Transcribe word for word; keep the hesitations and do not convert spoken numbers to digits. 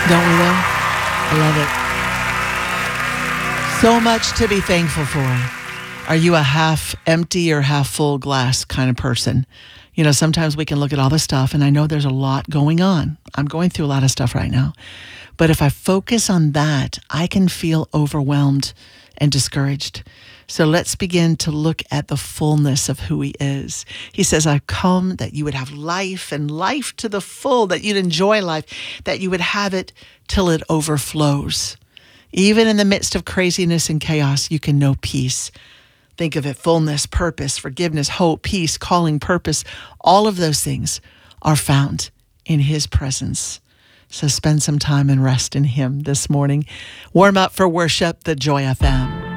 Don't we though? I love it. So much to be thankful for. Are you a half empty or half full glass kind of person? You know, sometimes we can look at all the stuff, and I know there's a lot going on. I'm going through a lot of stuff right now. But if I focus on that, I can feel overwhelmed and discouraged. So let's begin to look at the fullness of who he is. He says, I've come that you would have life and life to the full, that you'd enjoy life, that you would have it till it overflows. Even in the midst of craziness and chaos, you can know peace. Think of it, fullness, purpose, forgiveness, hope, peace, calling, purpose. All of those things are found in his presence. So spend some time and rest in him this morning. Warm up for worship, the Joy F M.